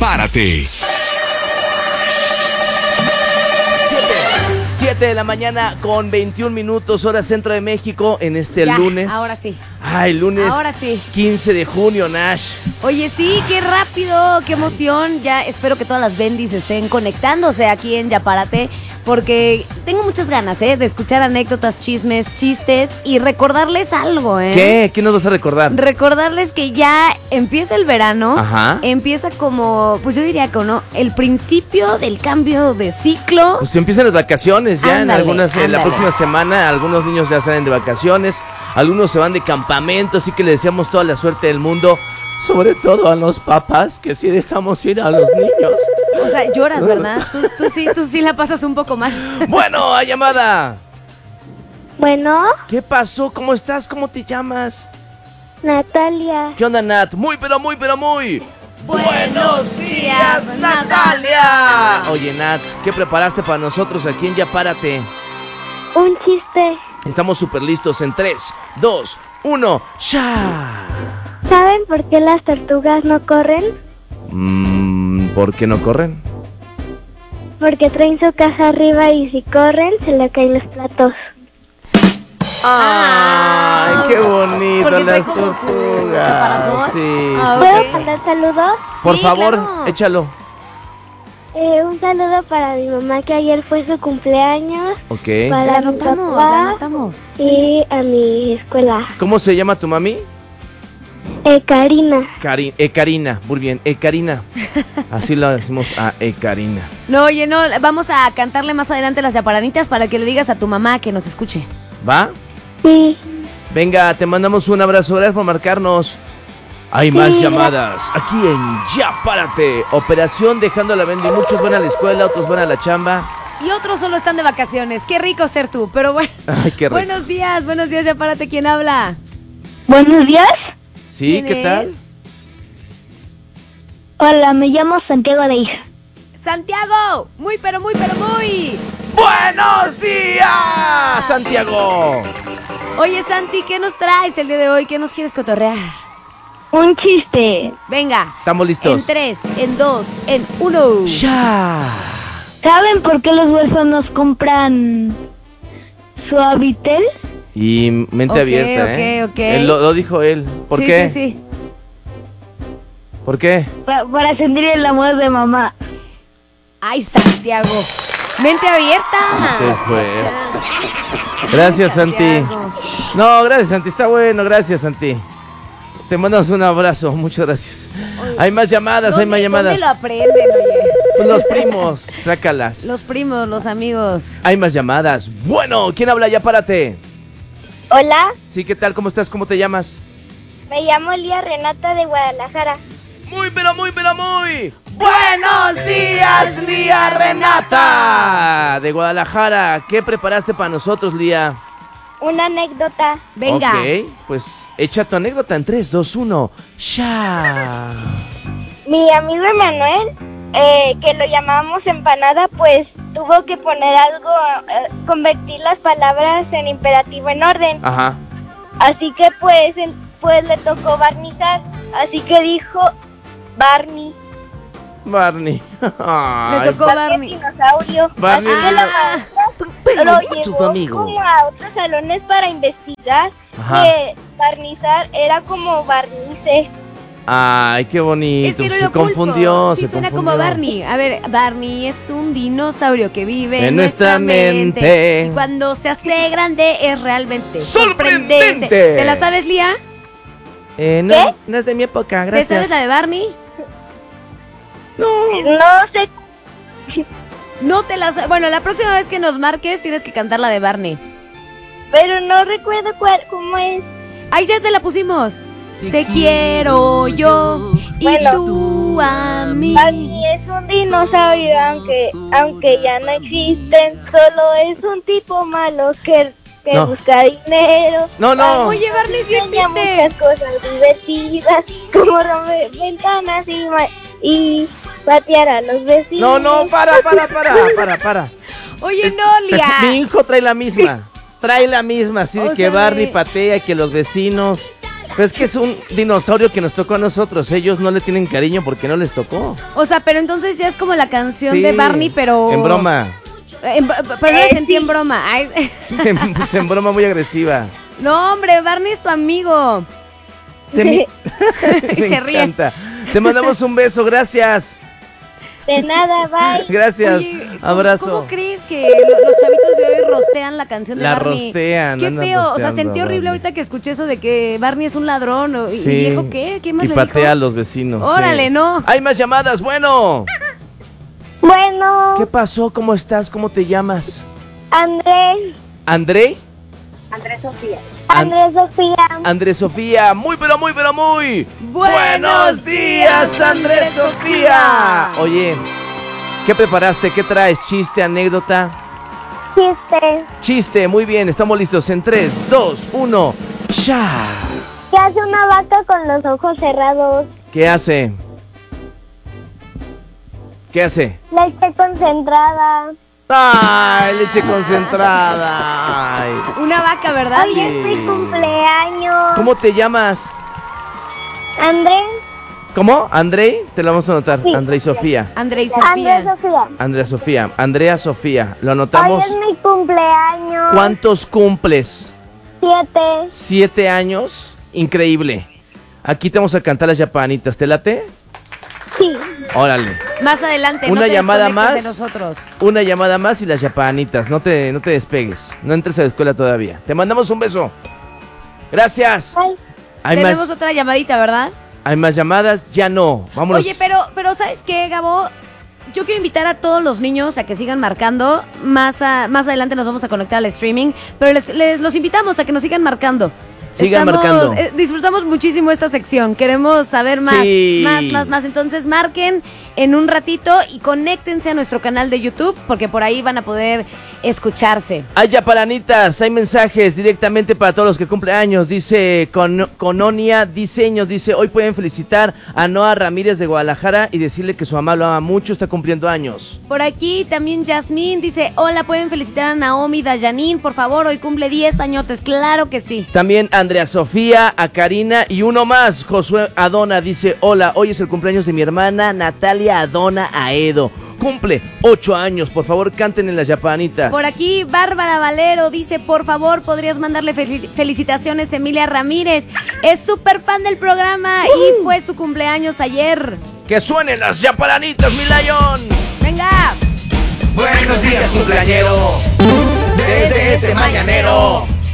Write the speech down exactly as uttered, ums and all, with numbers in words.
Párate. siete de la mañana con veintiún minutos, hora centro de México, en este ya, lunes. Ahora sí. Ay, lunes Ahora sí. quince de junio, Nash. Oye, sí, qué rápido, qué emoción. Ya espero que todas las bendis estén conectándose aquí en Ya Párate, porque tengo muchas ganas, ¿eh? De escuchar anécdotas, chismes, chistes y recordarles algo, ¿eh? ¿Qué? ¿Qué nos vas a recordar? Recordarles que ya empieza el verano. Ajá. Empieza como, pues yo diría que no, el principio del cambio de ciclo. Pues empiezan las vacaciones ya. Ándale, en algunas, en la ándale. próxima semana, algunos niños ya salen de vacaciones, algunos se van de campamento, así que le deseamos toda la suerte del mundo, sobre todo a los papás, que sí dejamos ir a los niños. O sea, lloras, ¿verdad? Tú, tú sí, tú sí la pasas un poco mal. Bueno, a llamada. Bueno, ¿Qué pasó? ¿Cómo estás? ¿Cómo te llamas? Natalia. ¿Qué onda, Nat? Muy, pero muy, pero muy... ¡Buenos días, Natalia! Oye, Nat, ¿qué preparaste para nosotros aquí en Ya Párate? Un chiste. Estamos súper listos en tres, dos, uno, ¡ya! ¿Saben por qué las tortugas no corren? Mmm, ¿por qué no corren? Porque traen su caja arriba y si corren se le caen los platos. ¡Ay, qué bonito! Porque trae Las como su tortugas. caparazón. Sí, Ah, sí. ¿Puedo ok. mandar saludos? Por Sí, favor, claro. échalo. Eh, un saludo para mi mamá que ayer fue su cumpleaños, Ok. para La mi anotamos, papá la anotamos. y a mi escuela. ¿Cómo se llama tu mami? Eh, Karina. Cari eh, Karina, muy bien, eh, Karina. Así lo decimos a eh, Karina. No, oye, no, vamos a cantarle más adelante las yaparanitas para que le digas a tu mamá que nos escuche. ¿Va? Sí. Venga, te mandamos un abrazo, gracias por marcarnos. Hay más llamadas aquí en Ya Párate. Operación Dejando la Bendy. Muchos van a la escuela, otros van a la chamba. Y otros solo están de vacaciones. Qué rico ser tú, pero bueno. Ay, qué rico. Buenos días, buenos días, Ya Párate. ¿Quién habla? Buenos días. Sí, ¿Quién ¿qué tal? es? Hola, me llamo Santiago de Hija. Santiago, muy, pero muy, pero muy. ¡Buenos días, Santiago! Oye, Santi, ¿qué nos traes el día de hoy? ¿Qué nos quieres cotorrear? Un chiste. Venga. Estamos listos. En tres, en dos, en uno. Ya. ¿Saben por qué los huérfanos compran Suavitel? Y mente Ok, abierta, ¿eh? ok, ok. Él lo, lo dijo él. ¿Por sí, qué? Sí, sí, ¿Por qué? Pa- para sentir el amor de mamá. Ay, Santiago. Mente abierta. Qué fuerte. Gracias, Santi. Santiago. No, gracias, Santi. Está bueno, gracias, Santi. Te mandamos un abrazo, muchas gracias. Hay más llamadas, hay más ¿Dónde- llamadas. ¿Dónde lo aprenden, oye? Pues los primos, trácalas. Los primos, los amigos. Hay más llamadas. Bueno, ¿quién habla? Ya párate. Hola, Sí, ¿qué tal? ¿Cómo estás? ¿Cómo te llamas? me llamo Lía Renata de Guadalajara. Muy, pero muy, pero muy. Buenos días, Lía Renata. De Guadalajara. ¿Qué preparaste para nosotros, Lía? Una anécdota. Venga. Ok, pues echa tu anécdota en tres, dos, uno. ¡Ya! Mi amigo Emanuel, eh, que lo llamábamos empanada, pues tuvo que poner algo, eh, convertir las palabras en imperativo en orden. Ajá. Así que pues, en- pues le tocó barnizar. Así que dijo Barney. Barney. Ay, Le tocó Barney Barney. el dinosaurio. Barney Así que el la dino- maestra Tengo lo muchos llevó amigos. como a otros salones para investigar Ajá. que barnizar era como barnice. Ay, qué bonito. Es que no se lo culpo. confundió, Sí, se suena confundió. como Barney. A ver, Barney es un dinosaurio que vive en, En nuestra mente. Y cuando se hace grande es realmente ¡Sorprendente! sorprendente. ¿Te la sabes, Lía? Eh, no, ¿Qué? no es de mi época, ¿Te gracias. sabes la de Barney? No. No sé, No te la sabes. Bueno, la próxima vez que nos marques tienes que cantar la de Barney. pero no recuerdo cuál, cómo es. Ahí ya te la pusimos. Te quiero yo y Bueno. tú a mí. Barney es un dinosaurio, aunque aunque ya no existen. Solo es un tipo malo que, que No. busca dinero. No, no. Oye, Barney sí Enseña existe. muchas cosas divertidas, como romper ventanas y, ma- y patear a los No, vecinos. no, para, para, para, para, para. Oye, no, Lía. Mi hijo trae la misma. Trae la misma, así de O que sea, Barney de- patea, que los vecinos. Pero es que es un dinosaurio que nos tocó a nosotros. Ellos no le tienen cariño porque no les tocó. O sea, pero entonces ya es como la canción Sí, de Barney, pero... En broma. En- pero no la sentí en broma. Ay. Pues en broma muy agresiva. No, hombre, Barney es tu amigo. Se me, Y me se ríe. encanta. Te mandamos un beso, gracias. De nada, bye. Gracias. Oye, ¿cómo- Abrazo. ¿Cómo crees que lo- los chavitos de hoy rostean la canción de La Barney? rostean, Qué andan feo. O sea, rosteando sentí a horrible Barney. ahorita que escuché eso de que Barney es un ladrón. o- ¿Y Sí. viejo qué? ¿Qué más Y le patea dijo? a los vecinos. Órale, sí. no. Hay más llamadas, bueno. Bueno, ¿Qué pasó? ¿Cómo estás? ¿Cómo te llamas? Andrés. ¿André? Andrés Sofía. An- Andrés Sofía. Andrés Sofía, muy pero muy pero muy Buenos días, Andrés Sofía. Oye, ¿qué preparaste? ¿Qué traes? ¿Chiste, anécdota? Chiste. Chiste, muy bien, estamos listos en tres, dos, uno, ¡ya! ¿Qué hace una vaca con los ojos cerrados? ¿Qué hace? ¿Qué hace? Leche concentrada. ¡Ay, leche concentrada! Ay. Una vaca, ¿verdad? Hoy es mi cumpleaños. ¿Cómo te llamas? Andrés. ¿Cómo? ¿André? Te lo vamos a anotar. Sí. André y Sofía. André y Sofía. Andrés Sofía. Andrea Sofía. Andrea Sofía. ¿Lo Hoy anotamos? es mi cumpleaños. ¿Cuántos cumples? Siete. Siete años. Increíble. Aquí te vamos a cantar las yapanitas. ¿Te late? Sí. Órale. Más adelante, Una no te llamada desconectes más. de nosotros. Una llamada más y las yapanitas. No te, no te despegues. No entres a la escuela todavía. Te mandamos un beso. Gracias. Bye. Hay Tenemos más, otra llamadita, ¿verdad? hay más llamadas. Ya no. Vámonos. Oye, pero, pero ¿sabes qué, Gabo? Yo quiero invitar a todos los niños a que sigan marcando. Más, a- más adelante nos vamos a conectar al streaming. Pero les, les los invitamos a que nos sigan marcando. Sigan marcando. eh, disfrutamos muchísimo esta sección. Queremos saber más, Sí. más, más, más. Entonces marquen en un ratito y conéctense a nuestro canal de YouTube porque por ahí van a poder escucharse. Hay yaparanitas, hay mensajes directamente para todos los que cumplen años. Dice Con Cononia Diseños, dice, hoy pueden felicitar a Noah Ramírez de Guadalajara y decirle que su mamá lo ama mucho, está cumpliendo años. Por aquí también Yasmín dice, hola, ¿pueden felicitar a Naomi Dayanín? Por favor, hoy cumple diez añotes. Claro que sí. También Andrea Sofía, a Karina y uno más, Josué Adona, dice, hola, hoy es el cumpleaños de mi hermana Natalia Adona Aedo. Cumple ocho años, por favor canten en las yapanitas. Por aquí Bárbara Valero dice, por favor, podrías mandarle fel- felicitaciones a Emilia Ramírez. Es súper fan del programa y fue su cumpleaños ayer. Que suenen las yaparanitas, mi Lion. Venga. Buenos días, cumpleañero. Desde este mañanero.